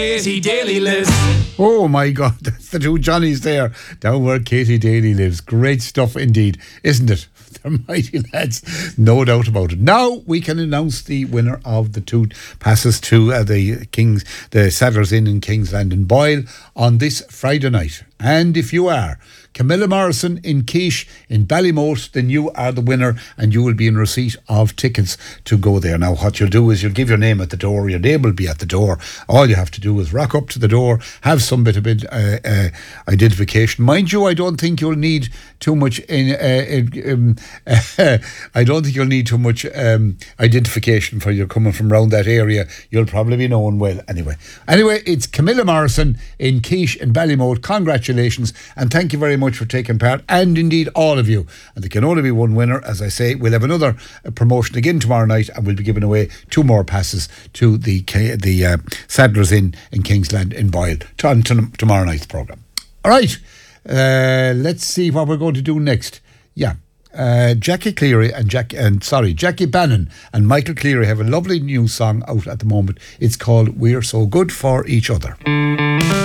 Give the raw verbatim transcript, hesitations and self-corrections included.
Katie Daly lives. Oh my God, that's the two Johnnies there, down where Katie Daly lives. Great stuff indeed, isn't it? They're mighty lads, no doubt about it. Now we can announce the winner of the two passes to uh, the Kings, the Settlers Inn in Kingsland in Boyle on this Friday night. And if you are Camilla Morrison in Quiche in Ballymote, then you are the winner and you will be in receipt of tickets to go there. Now what you'll do is you'll give your name at the door, your name will be at the door. All you have to do is rock up to the door, have some bit of bit, uh, uh, identification. Mind you, I don't think you'll need too much in, uh, um, uh, I don't think you'll need too much um, identification for you coming from around that area. You'll probably be known well anyway. Anyway, it's Camilla Morrison in Quiche in Ballymote. Congratulations and thank you very much for taking part, and indeed all of you. And there can only be one winner. As I say, we'll have another uh, promotion again tomorrow night, and we'll be giving away two more passes to the the uh, Settlers Inn in Kingsland in Boyle to, on to tomorrow night's programme. All right, uh, let's see what we're going to do next. Yeah. Uh, Jackie Cleary and Jack and sorry Jackie Bannon and Michael Cleary have a lovely new song out at the moment. It's called We're So Good For Each Other.